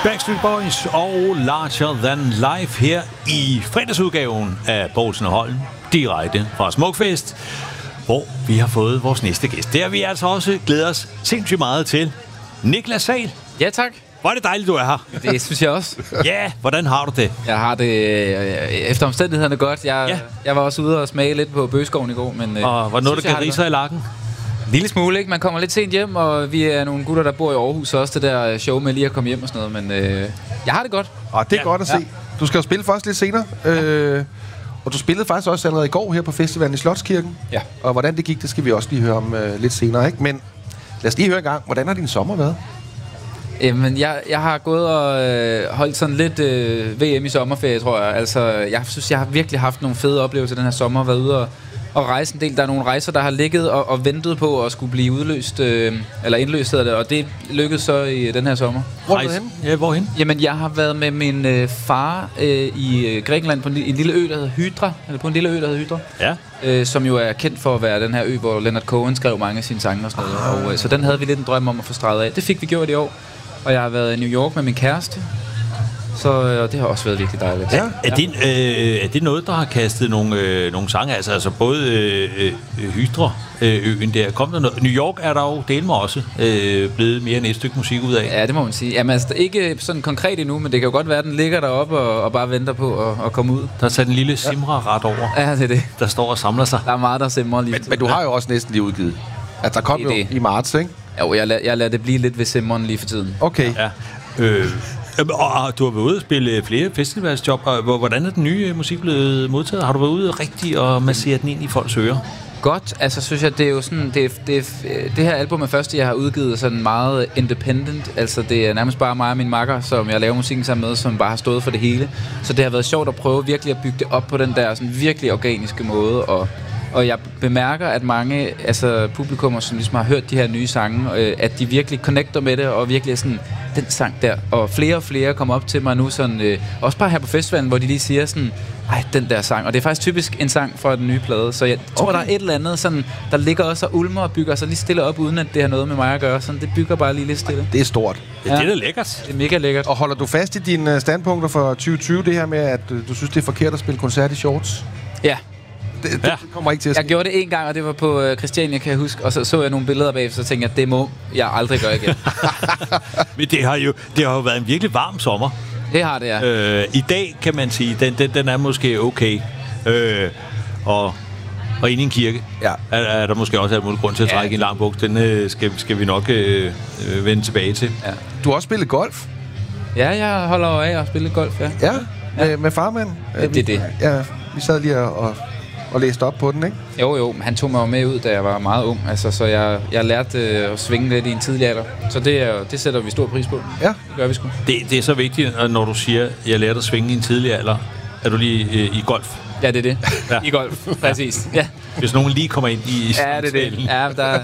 Backstreet Boys og Larger Than Life her i fredagsudgaven af Poulsen og Holm, direkte fra Smukfest, hvor vi har fået vores næste gæst. Det har vi altså også glædet os sindssygt meget til. Niklas Sahl. Ja, tak. Hvor er det dejligt, du er her. Det synes jeg også. Ja, hvordan har du det? Jeg har det efter omstændighederne godt. Jeg var også ude og smage lidt på Bøgeskoven i går. Men, og var noget, der gav riser i lakken? En lille smule, ikke? Man kommer lidt sent hjem, og vi er nogle gutter, der bor i Aarhus, også det der show med lige at komme hjem og sådan noget. Men jeg har det godt. Og det er godt at se. Du skal jo spille først lidt senere. Og du spillede faktisk også allerede i går her på festivalen i Slotskirken. Ja. Og hvordan det gik, det skal vi også lige høre om lidt senere, ikke? Men lad os lige høre en gang. Hvordan har din sommer været? Jamen, jeg har gået og holdt sådan lidt VM i sommerferie, tror jeg. Altså, jeg synes, jeg har virkelig haft nogle fede oplevelser den her sommer. Været ude og rejse en del. Der er nogle rejser, der har ligget og ventet på at skulle blive udløst, eller indløst, hedder det. Og det lykkedes så i den her sommer. Hvor er du henne? Ja, hvorhen? Jamen, jeg har været med min far i Grækenland på en lille ø, der hedder Hydra. Eller på en lille ø, der hedder Hydra. Ja. Som jo er kendt for at være den her ø, hvor Leonard Cohen skrev mange af sine sange og sådan noget. Og så den havde vi lidt en drøm om at få streget af. Det fik vi gjort i år. Og jeg har været i New York med min kæreste. Så det har også været virkelig dejligt. Ja. Er det noget, der har kastet nogle sange? Altså både Hydra-øen der. Kom der noget? New York er der jo del med også blevet mere end et stykke musik ud af. Ja, det må man sige. Jamen altså, ikke sådan konkret endnu, men det kan jo godt være, at den ligger deroppe og bare venter på at komme ud. Der er sat en lille simra ret over. Ja, det er det. Der står og samler sig. Der er meget, der simrer lige. Men du har jo også næsten lige udgivet. Altså, der kom jo i marts, ikke? Jo, jeg lader det blive lidt ved simmeren lige for tiden. Okay. Ja. Og du har været ude og spille flere festivalsjob. Hvordan er den nye musik blevet modtaget? Har du været ude rigtig og massere den ind i folks ører? Godt, altså synes jeg, det er jo sådan, det her album er første, jeg har udgivet sådan meget independent. Altså det er nærmest bare mig og min makker, som jeg laver musikken sammen med, som bare har stået for det hele. Så det har været sjovt at prøve virkelig at bygge det op på den der sådan virkelig organiske måde. Og jeg bemærker, at mange publikummer, som ligesom har hørt de her nye sange, at de virkelig connecter med det, og virkelig er sådan, den sang der. Og flere kommer op til mig nu, sådan, også bare her på festivalen, hvor de lige siger sådan, ej, den der sang. Og det er faktisk typisk en sang fra den nye plade. Så jeg tror, der er et eller andet, sådan, der ligger også og ulmer og bygger sig lige stille op, uden at det har noget med mig at gøre. Sådan, det bygger bare lige lidt stille. Det er stort. Ja, det er da lækkert. Det er mega lækkert. Og holder du fast i dine standpunkter for 2020, det her med, at du synes, det er forkert at spille koncert i shorts? Ja. Det kommer ikke til at ske. Jeg gjorde det en gang, og det var på Christiania, kan jeg huske. Og så jeg nogle billeder bagefter, så tænkte jeg, det må jeg aldrig gøre igen. Men det har jo været en virkelig varm sommer. Det har det, ja. I dag kan man sige, den er måske okay. Og inde i en kirke er der måske også en grund til at trække en lang buks. Den skal vi nok vende tilbage til. Ja. Du har også spillet golf? Ja, jeg holder af at spille golf, ja. Ja, med farmand? Det er det. Ja, vi sad lige og læste op på den, ikke? Jo, han tog mig jo med ud, da jeg var meget ung. Altså, så jeg lærte at svinge lidt i en tidlig alder. Så det sætter vi stor pris på. Ja. Det gør vi sgu. Det er så vigtigt, når du siger, jeg lærte at svinge i en tidlig alder. Er du lige i golf? Ja, det er det. Ja. I golf, præcis. Ja. Hvis nogen lige kommer ind i ja, det er det. Ja, der...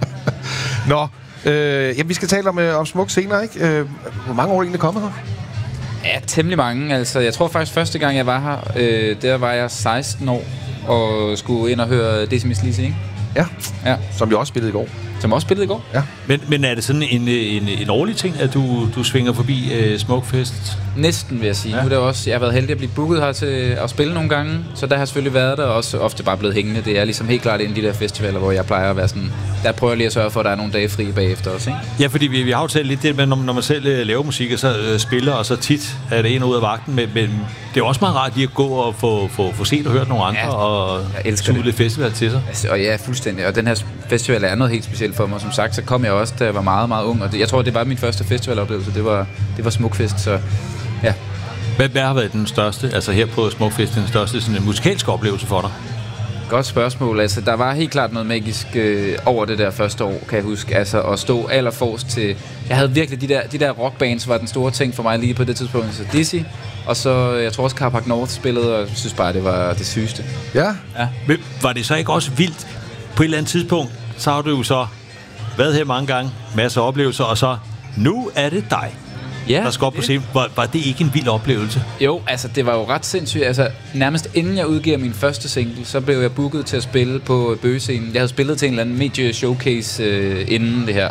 Nå, vi skal tale om Smuk senere, ikke? Hvor mange år er du egentlig kommet her? Ja, temmelig mange. Altså, jeg tror faktisk, første gang jeg var her, der var jeg 16 år og skulle ind og høre Decimus Lizzy, ikke? Ja. Som vi også spillede i går. Som også spillede i går? Ja. Men er det sådan en årlig ting, at du svinger forbi Smukfest? Næsten, vil jeg sige. Ja. Nu er det også, jeg har været heldig at blive booket her til at spille nogle gange, så der har jeg selvfølgelig været der, og også ofte bare blevet hængende. Det er ligesom helt klart en af de der festivaler, hvor jeg plejer at være sådan, der prøver jeg lige at sørge for, at der er nogle dage fri bagefter også, ikke? Ja, fordi vi har jo talt lidt det med, når man selv laver musik, og så spiller, og så tit er det en ud af vagten, men det er også meget rart lige at gå og få set og hørt nogle andre, og suge lidt festival til sig. Altså, og ja, fuldstændig. Og den her festival er noget helt specielt for mig. Som sagt, så kom jeg også, da jeg var meget, meget ung, og jeg tror, det var min første festivaloplevelse. Det var Smukfest, så ja. Hvad har været den største, altså her på Smukfest, den største sådan en musikalske oplevelse for dig? Godt spørgsmål. Altså, der var helt klart noget magisk over det der første år, kan jeg huske. Altså, at stå allerforrest til... Jeg havde virkelig de der rockbands, var den store ting for mig lige på det tidspunkt. Så Dizzy, og så, jeg tror også, Carpark North spillede, og jeg synes bare, det var det sygeste. Ja. Men var det så ikke også vildt? På et eller andet tidspunkt, så har du jo så været her mange gange, masser af oplevelser, og så, nu er det dig. Ja, der skal op på scenen. Var det ikke en vild oplevelse? Jo, altså det var jo ret sindssygt. Altså nærmest inden jeg udgiver min første single, så blev jeg booket til at spille på Bøgescenen. Jeg havde spillet til en eller anden medie showcase inden det her.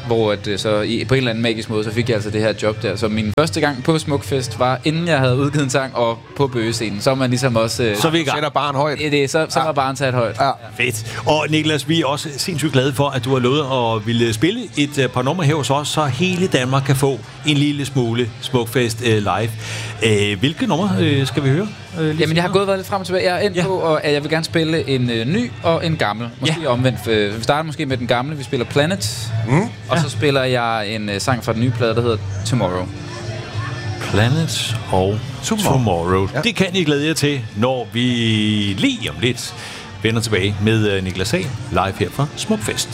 hvor at, så på en eller anden magisk måde, så fik jeg altså det her job der. Så min første gang på Smukfest var, inden jeg havde udgivet en sang, og på bøgescenen. Så var man ligesom også... Så vi i gang. Sætter barn højt. Så var barn sat højt. Ja. Fedt. Og Niklas, vi er også sindssygt glade for, at du har lovet at ville spille et par numre her hos os, så hele Danmark kan få en lille smule Smukfest live. Hvilke numre skal vi høre? Jamen, jeg har været lidt frem og tilbage. Jeg er endt på, at jeg vil gerne spille en ny og en gammel. Måske omvendt. Vi starter måske med den gamle. Vi spiller Planet. Og så spiller jeg en sang fra den nye plade, der hedder Tomorrow. Planet og Tomorrow. Ja. Det kan I glæde jer til, når vi lige om lidt vender tilbage med Niklas A. live her fra Smukfest.